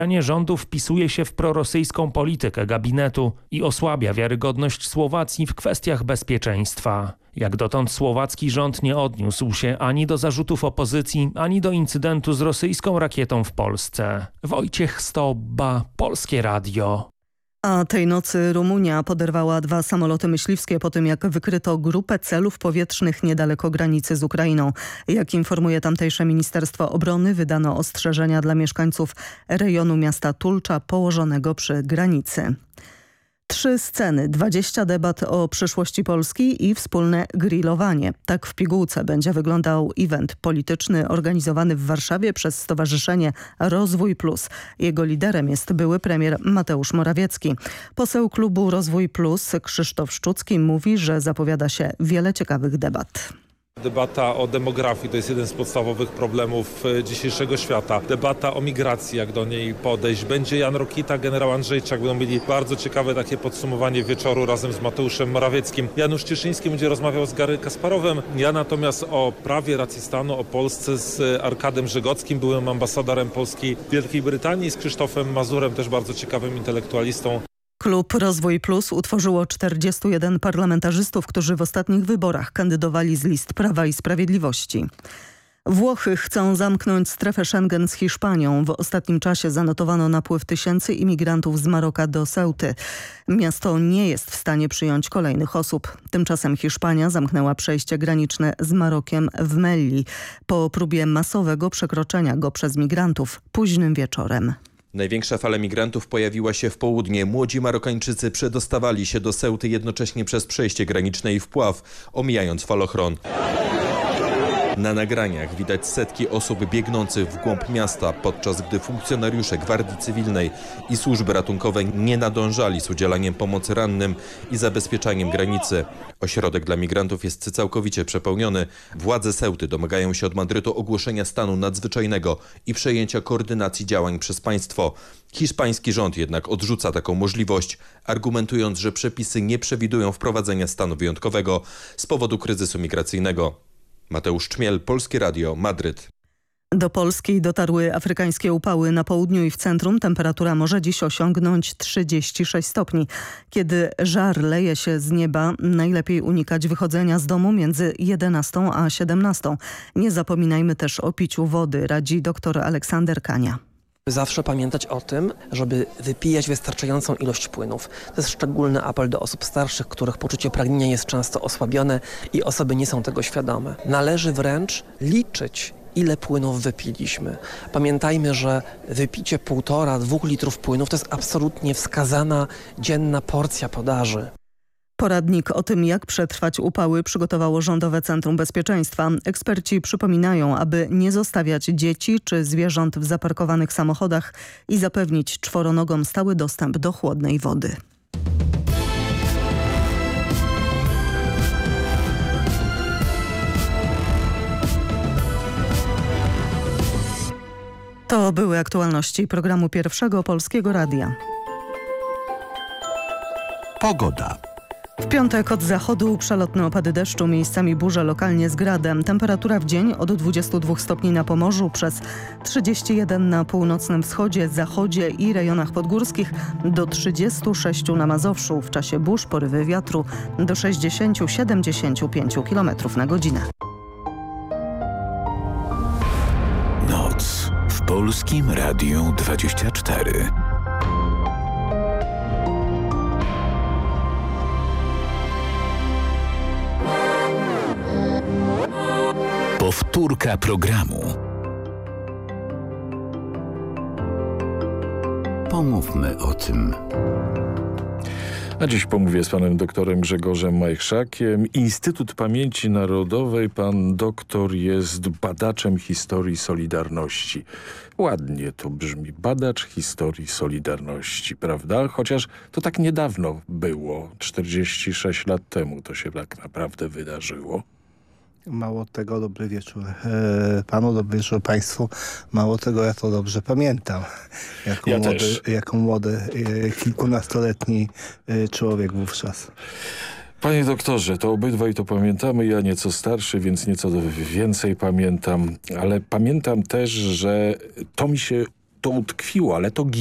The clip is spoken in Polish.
rządu wpisuje się w prorosyjską politykę gabinetu i osłabia wiarygodność Słowacji w kwestiach bezpieczeństwa. Jak dotąd słowacki rząd nie odniósł się ani do zarzutów opozycji, ani do incydentu z rosyjską rakietą w Polsce. Wojciech Stobba, Polskie Radio. A tej nocy Rumunia poderwała 2 samoloty myśliwskie po tym, jak wykryto grupę celów powietrznych niedaleko granicy z Ukrainą. Jak informuje tamtejsze Ministerstwo Obrony, wydano ostrzeżenia dla mieszkańców rejonu miasta Tulcza położonego przy granicy. 3 sceny, 20 debat o przyszłości Polski i wspólne grillowanie. Tak w pigułce będzie wyglądał event polityczny organizowany w Warszawie przez Stowarzyszenie Rozwój Plus. Jego liderem jest były premier Mateusz Morawiecki. Poseł klubu Rozwój Plus Krzysztof Szczucki mówi, że zapowiada się wiele ciekawych debat. Debata o demografii to jest jeden z podstawowych problemów dzisiejszego świata. Debata o migracji, jak do niej podejść. Będzie Jan Rokita, generał Andrzejczak. Będą mieli bardzo ciekawe takie podsumowanie wieczoru razem z Mateuszem Morawieckim. Janusz Cieszyński będzie rozmawiał z Gary Kasparowem. Ja natomiast o prawie racji stanu, o Polsce z Arkadem Żegockim, byłym ambasadorem Polski w Wielkiej Brytanii, z Krzysztofem Mazurem, też bardzo ciekawym intelektualistą. Klub Rozwój Plus utworzyło 41 parlamentarzystów, którzy w ostatnich wyborach kandydowali z list Prawa i Sprawiedliwości. Włochy chcą zamknąć strefę Schengen z Hiszpanią. W ostatnim czasie zanotowano napływ tysięcy imigrantów z Maroka do Ceuty. Miasto nie jest w stanie przyjąć kolejnych osób. Tymczasem Hiszpania zamknęła przejście graniczne z Marokiem w Melli po próbie masowego przekroczenia go przez migrantów późnym wieczorem. Największa fala migrantów pojawiła się w południe. Młodzi Marokańczycy przedostawali się do Ceuty jednocześnie przez przejście graniczne i wpław, omijając falochron. Na nagraniach widać setki osób biegnących w głąb miasta, podczas gdy funkcjonariusze Gwardii Cywilnej i służby ratunkowe nie nadążali z udzielaniem pomocy rannym i zabezpieczaniem granicy. Ośrodek dla migrantów jest całkowicie przepełniony. Władze Ceuty domagają się od Madrytu ogłoszenia stanu nadzwyczajnego i przejęcia koordynacji działań przez państwo. Hiszpański rząd jednak odrzuca taką możliwość, argumentując, że przepisy nie przewidują wprowadzenia stanu wyjątkowego z powodu kryzysu migracyjnego. Mateusz Czmiel, Polskie Radio, Madryt. Do Polski dotarły afrykańskie upały. Na południu i w centrum temperatura może dziś osiągnąć 36 stopni. Kiedy żar leje się z nieba, najlepiej unikać wychodzenia z domu między 11 a 17. Nie zapominajmy też o piciu wody, radzi dr Aleksander Kania. Zawsze pamiętać o tym, żeby wypijać wystarczającą ilość płynów. To jest szczególny apel do osób starszych, których poczucie pragnienia jest często osłabione i osoby nie są tego świadome. Należy wręcz liczyć, ile płynów wypiliśmy. Pamiętajmy, że wypicie 1,5–2 litrów płynów to jest absolutnie wskazana dzienna porcja podaży. Poradnik o tym, jak przetrwać upały, przygotowało Rządowe Centrum Bezpieczeństwa. Eksperci przypominają, aby nie zostawiać dzieci czy zwierząt w zaparkowanych samochodach i zapewnić czworonogom stały dostęp do chłodnej wody. To były aktualności programu Pierwszego Polskiego Radia. Pogoda. W piątek od zachodu przelotne opady deszczu, miejscami burze, lokalnie z gradem. Temperatura w dzień od 22 stopni na Pomorzu, przez 31 na północnym wschodzie, zachodzie i rejonach podgórskich, do 36 na Mazowszu. W czasie burz porywy wiatru do 60–75 km na godzinę. Noc w Polskim Radiu 24. Powtórka programu. Pomówmy o tym. A dziś pomówię z panem doktorem Grzegorzem Majchrzakiem. Instytut Pamięci Narodowej. Pan doktor jest badaczem historii Solidarności. Ładnie to brzmi. Badacz historii Solidarności, prawda? Chociaż to tak niedawno było. 46 lat temu to się tak naprawdę wydarzyło. Mało tego, dobry wieczór panu, dobry wieczór państwu. Mało tego, ja to dobrze pamiętam. Jako młody, kilkunastoletni człowiek wówczas. Panie doktorze, to obydwaj to pamiętamy. Ja nieco starszy, więc nieco więcej pamiętam. Ale pamiętam też, że to mi się to utkwiło, ale to